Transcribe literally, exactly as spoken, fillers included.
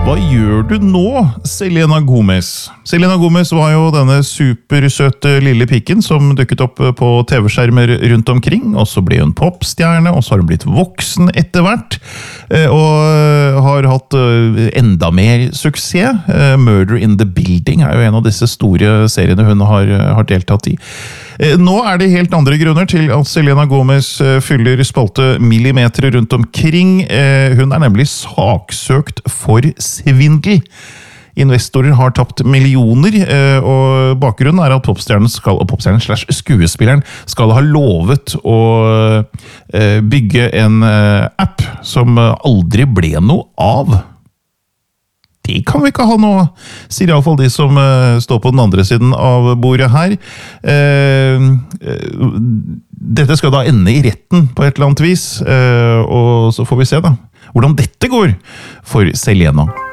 Hva gjør du nå, Selena Gomez? Selena Gomez var jo denne supersøte lille pikken som dukket opp på T V-skjermer rundt omkring, og så ble hun popstjerne, og så har hun blitt voksen etter hvert, og har hatt enda mer suksess. Murder in the Building er jo en av disse store seriene hun har, har deltatt i. Nå er det helt andre grunner til at Selena Gomez fyller spalte millimeter rundt omkring. Hun er nemlig saksøkt for svindel. Investorer har tapt millioner, og bakgrunnen er at popstjernen skal, og popstjernen slash skuespilleren skal ha lovet å bygge en app som aldri ble noe av. Det kan vi ikke ha nå, sier i alle fall de som står på den andre siden av bordet her. Dette skal da ende i retten på et eller annet vis, og så får vi se da hvordan dette går for Selena.